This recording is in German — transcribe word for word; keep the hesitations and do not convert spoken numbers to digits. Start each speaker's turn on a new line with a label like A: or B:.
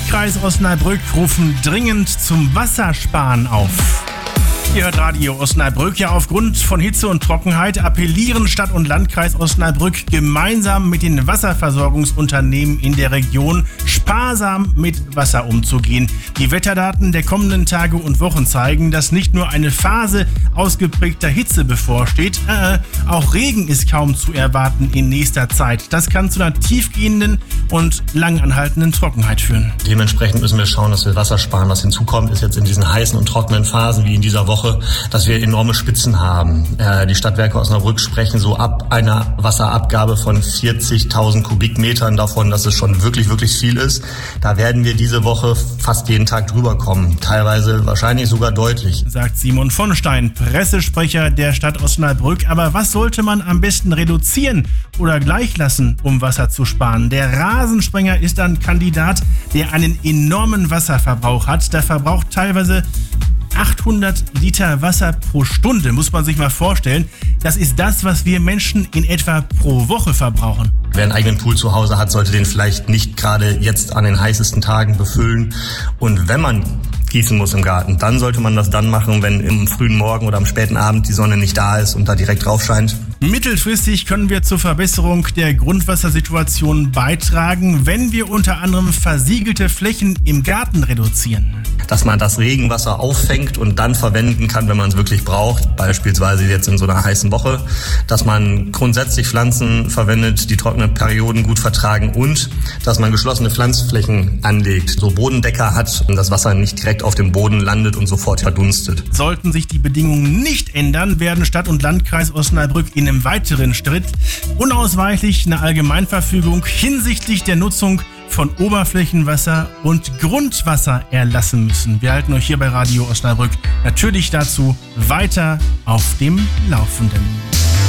A: Landkreis Osnabrück rufen dringend zum Wassersparen auf. Ihr hört Radio Osnabrück. Ja, aufgrund von Hitze und Trockenheit appellieren Stadt und Landkreis Osnabrück gemeinsam mit den Wasserversorgungsunternehmen in der Region, sparsam mit Wasser umzugehen. Die Wetterdaten der kommenden Tage und Wochen zeigen, dass nicht nur eine Phase ausgeprägter Hitze bevorsteht, äh, auch Regen ist kaum zu erwarten in nächster Zeit. Das kann zu einer tiefgehenden und langanhaltenden Trockenheit führen.
B: Dementsprechend müssen wir schauen, dass wir Wasser sparen. Was hinzukommt, ist jetzt in diesen heißen und trockenen Phasen wie in dieser Woche, dass wir enorme Spitzen haben. Äh, die Stadtwerke Osnabrück sprechen so ab einer Wasserabgabe von vierzigtausend Kubikmetern davon, dass es schon wirklich, wirklich viel ist. Da werden wir diese Woche fast jeden Tag drüber kommen. Teilweise wahrscheinlich sogar deutlich.
A: Sagt Simon von Stein, Pressesprecher der Stadt Osnabrück. Aber was sollte man am besten reduzieren oder gleich lassen, um Wasser zu sparen? Der Rasensprenger ist ein Kandidat, der einen enormen Wasserverbrauch hat. Der verbraucht teilweise achthundert Liter Wasser pro Stunde, muss man sich mal vorstellen. Das ist das, was wir Menschen in etwa pro Woche verbrauchen.
B: Wer einen eigenen Pool zu Hause hat, sollte den vielleicht nicht gerade jetzt an den heißesten Tagen befüllen. Und wenn man gießen muss im Garten, dann sollte man das dann machen, wenn im frühen Morgen oder am späten Abend die Sonne nicht da ist und da direkt drauf scheint.
A: Mittelfristig können wir zur Verbesserung der Grundwassersituation beitragen, wenn wir unter anderem versiegelte Flächen im Garten reduzieren.
B: Dass man das Regenwasser auffängt und dann verwenden kann, wenn man es wirklich braucht, beispielsweise jetzt in so einer heißen Woche. Dass man grundsätzlich Pflanzen verwendet, die trockene Perioden gut vertragen und dass man geschlossene Pflanzflächen anlegt, so Bodendecker hat und das Wasser nicht direkt auf dem Boden landet und sofort verdunstet.
A: Sollten sich die Bedingungen nicht ändern, werden Stadt und Landkreis Osnabrück in einem weiteren Schritt unausweichlich eine Allgemeinverfügung hinsichtlich der Nutzung von Oberflächenwasser und Grundwasser erlassen müssen. Wir halten euch hier bei Radio Osnabrück natürlich dazu weiter auf dem Laufenden.